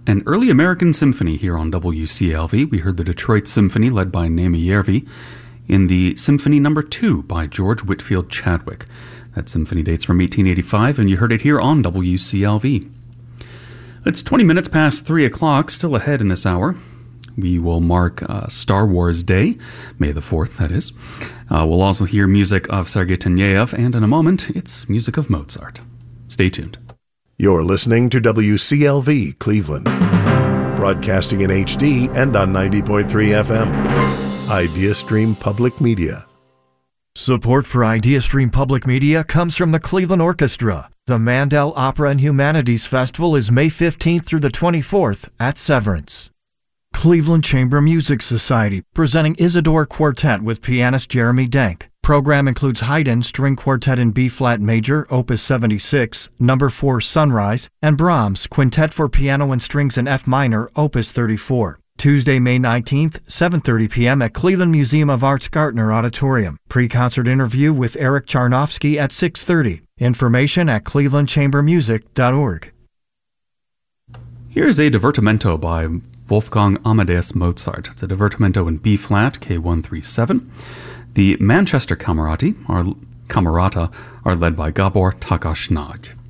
An early American symphony here on WCLV. We heard the Detroit Symphony led by Naimi Järvi in the Symphony No. 2 by George Whitfield Chadwick. That symphony dates from 1885, and you heard it here on WCLV. It's 20 minutes past 3 o'clock, still ahead in this hour. We will mark Star Wars Day, May the 4th, that is. We'll also hear music of Sergei Taneyev, and in a moment, it's music of Mozart. Stay tuned. You're listening to WCLV Cleveland, broadcasting in HD and on 90.3 FM. IdeaStream Public Media. Support for IdeaStream Public Media comes from the Cleveland Orchestra. The Mandel Opera and Humanities Festival is May 15th through the 24th at Severance. Cleveland Chamber Music Society, presenting Isidore Quartet with pianist Jeremy Denk. Program includes Haydn String Quartet in B-flat major, Opus 76, No. 4 Sunrise, and Brahms Quintet for Piano and Strings in F minor, Opus 34. Tuesday, May 19th, 7:30 p.m. at Cleveland Museum of Art's Gartner Auditorium. Pre-concert interview with Eric Charnofsky at 6:30. Information at clevelandchambermusic.org. Here's a divertimento by Wolfgang Amadeus Mozart. It's a divertimento in B-flat, K137. The Manchester Camerata are led by Gabor Takács Nagy.